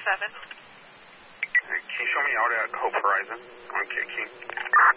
Can you show me out at Hope Horizon on King?